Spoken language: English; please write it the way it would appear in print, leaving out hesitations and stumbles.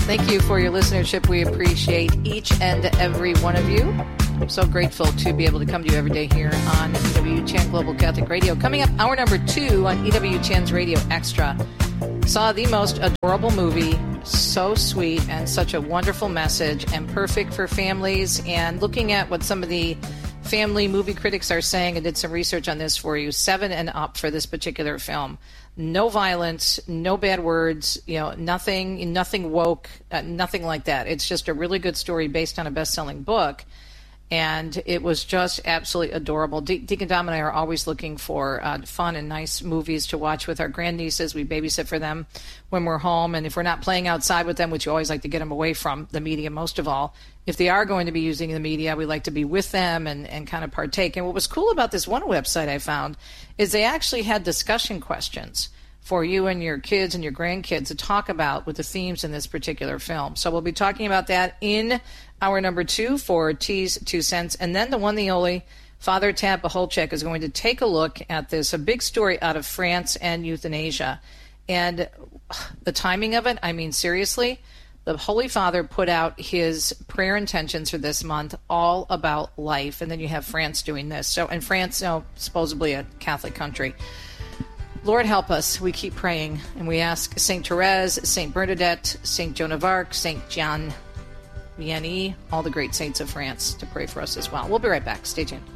Thank you for your listenership. We appreciate each and every one of you. I'm so grateful to be able to come to you every day here on EWTN Global Catholic Radio. Coming up, hour number 2 on EWTN's Radio Extra. Saw the most adorable movie, so sweet and such a wonderful message and perfect for families. And looking at what some of the family movie critics are saying, I did some research on this for you, 7 and up for this particular film. No violence, no bad words, nothing woke, nothing like that. It's just a really good story based on a best-selling book. And it was just absolutely adorable. Deacon Dom and I are always looking for fun and nice movies to watch with our grandnieces. We babysit for them when we're home. And if we're not playing outside with them, which you always like to get them away from the media most of all, if they are going to be using the media, we like to be with them and kind of partake. And what was cool about this one website I found is they actually had discussion questions for you and your kids and your grandkids to talk about with the themes in this particular film. So we'll be talking about that in hour number 2 for T's 2 cents. And then the one, the only, Father Tad Pacholczyk is going to take a look at this, a big story out of France and euthanasia. And the timing of it, I mean, seriously, the Holy Father put out his prayer intentions for this month all about life. And then you have France doing this. So, and France, supposedly a Catholic country. Lord help us. We keep praying. And we ask St. Therese, St. Bernadette, St. Joan of Arc, St. John Vianney, all the great saints of France to pray for us as well. We'll be right back. Stay tuned.